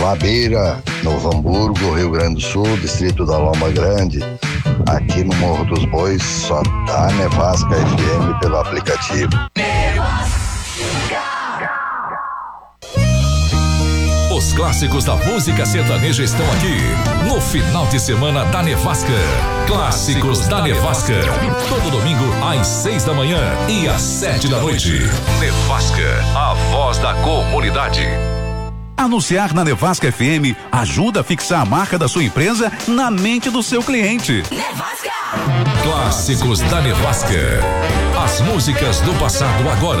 Labeira, Novo Hamburgo, Rio Grande do Sul, distrito da Loma Grande. Aqui no Morro dos Bois só dá Nevasca FM pelo aplicativo. Os clássicos da música sertaneja estão aqui no final de semana da Nevasca. Clássicos da Nevasca. Todo domingo às 6 da manhã e às 7 da noite. Nevasca, a voz da comunidade. Anunciar na Nevasca FM ajuda a fixar a marca da sua empresa na mente do seu cliente. Nevasca. Clássicos da Nevasca. As músicas do passado agora